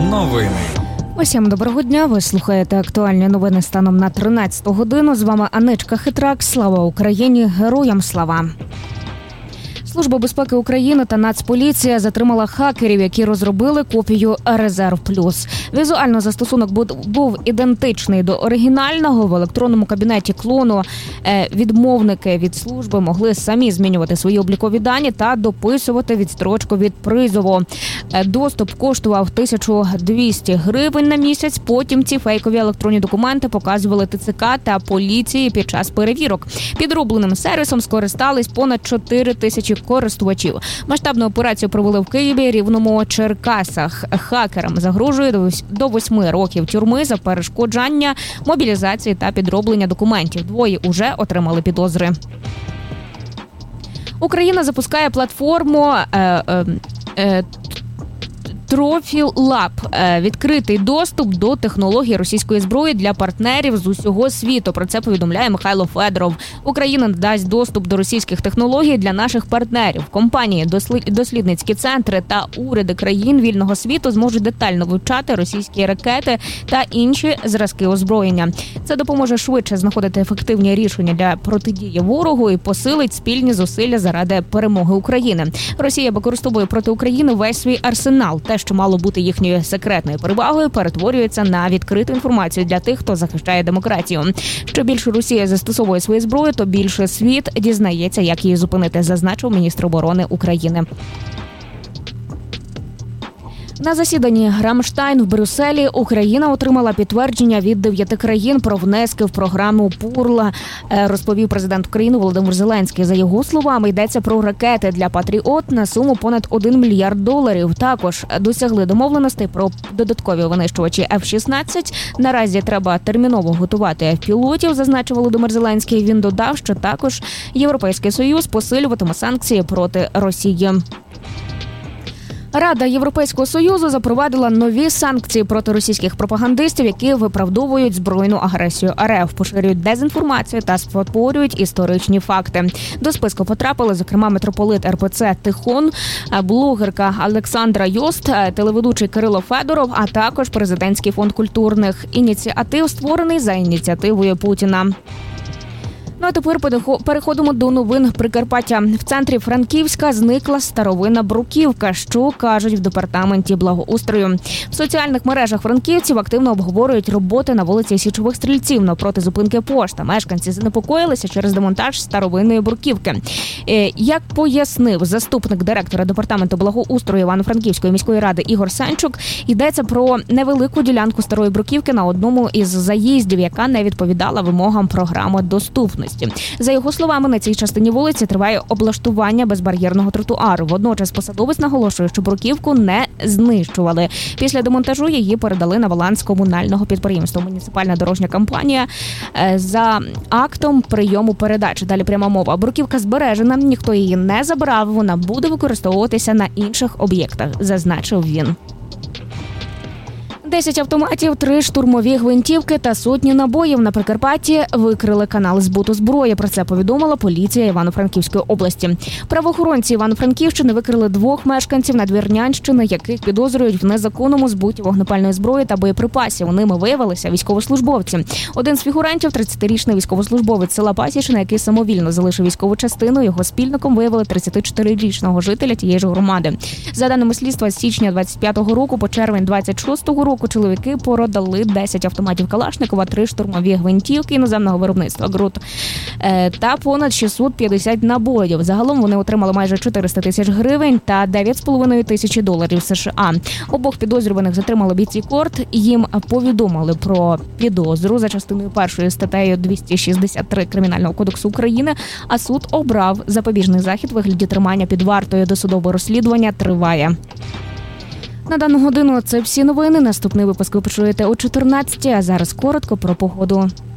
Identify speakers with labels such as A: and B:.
A: Новини.
B: Усім доброго дня, ви слухаєте актуальні новини станом на 13 годину. З вами Аничка Хитрак. Слава Україні, героям слава! Служба безпеки України та Нацполіція затримала хакерів, які розробили копію «Резерв Плюс». Візуально застосунок був ідентичний до оригінального. В електронному кабінеті клону відмовники від служби могли самі змінювати свої облікові дані та дописувати відстрочку від призову. Доступ коштував 1200 гривень на місяць. Потім ці фейкові електронні документи показували ТЦК та поліції під час перевірок. Підробленим сервісом скористались понад 4 тисячі користувачів. Масштабну операцію провели в Києві, Рівному, Черкасах. Хакерам загрожує до 8 років тюрми за перешкоджання мобілізації та підроблення документів. Двоє уже отримали підозри. Україна запускає платформу Trophy Lab – відкритий доступ до технологій російської зброї для партнерів з усього світу. Про це повідомляє Михайло Федоров. Україна надасть доступ до російських технологій для наших партнерів. Компанії, дослідницькі центри та уряди країн вільного світу зможуть детально вивчати російські ракети та інші зразки озброєння. Це допоможе швидше знаходити ефективні рішення для протидії ворогу і посилить спільні зусилля заради перемоги України. Росія використовує проти України весь свій арсенал. Те, що мало бути їхньою секретною перевагою, перетворюється на відкриту інформацію для тих, хто захищає демократію. Що більше Росія застосовує свою зброю, то більше світ дізнається, як її зупинити, зазначив міністр оборони України. На засіданні Рамштайн в Брюсселі Україна отримала підтвердження від 9 країн про внески в програму «Пурла», розповів президент України Володимир Зеленський. За його словами, йдеться про ракети для «Патріот» на суму понад $1 мільярд. Також досягли домовленостей про додаткові винищувачі F-16. Наразі треба терміново готувати F-пілотів, зазначив Володимир Зеленський. Він додав, що також Європейський Союз посилюватиме санкції проти Росії. Рада Європейського Союзу запровадила нові санкції проти російських пропагандистів, які виправдовують збройну агресію РФ, поширюють дезінформацію та спотворюють історичні факти. До списку потрапили, зокрема, митрополит РПЦ Тихон, блогерка Олександра Йост, телеведучий Кирило Федоров, а також Президентський фонд культурних ініціатив, створений за ініціативою Путіна. Ну а тепер переходимо до новин Прикарпаття. В центрі Франківська зникла старовинна бруківка, що кажуть в департаменті благоустрою. В соціальних мережах франківців активно обговорюють роботи на вулиці Січових Стрільців навпроти зупинки пошта. Мешканці занепокоїлися через демонтаж старовинної бруківки. Як пояснив заступник директора департаменту благоустрою Івано-Франківської міської ради Ігор Сенчук, йдеться про невелику ділянку старої бруківки на одному із заїздів, яка не відповідала вимогам програми доступності. За його словами, на цій частині вулиці триває облаштування безбар'єрного тротуару. Водночас посадовець наголошує, що бруківку не знищували. Після демонтажу її передали на баланс комунального підприємства «Муніципальна дорожня компанія» за актом прийому передач. Далі пряма мова. Бруківка збережена, ніхто її не забрав, вона буде використовуватися на інших об'єктах, зазначив він. 10 автоматів, 3 штурмові гвинтівки та сотні набоїв на Прикарпатті викрили канал збуту зброї. Про це повідомила поліція Івано-Франківської області. Правоохоронці Івано-Франківщини викрили 2 мешканців Надвірнянщини, яких підозрюють в незаконному збуті вогнепальної зброї та боєприпасів. Ними виявилися військовослужбовці. Один з фігурантів – 30-річний військовослужбовець села Пасічне, який самовільно залишив військову частину. Його спільником виявили 34-річного жителя тієї ж громади. За даними слідства, з січня 25-го року по червень 26-го року чоловіки продали 10 автоматів Калашникова, 3 штурмові гвинтівки іноземного виробництва «Грут» та понад 650 набоїв. Загалом вони отримали майже 400 тисяч гривень та $9,5 тисячі США. Обох підозрюваних затримали бійці КОРТ. Їм повідомили про підозру за частиною 1 статтею 263 Кримінального кодексу України, а суд обрав запобіжний захід у вигляді тримання під вартою. Досудове розслідування триває. На дану годину це всі новини. Наступний випуск ви почуєте о 14-й, а зараз коротко про погоду.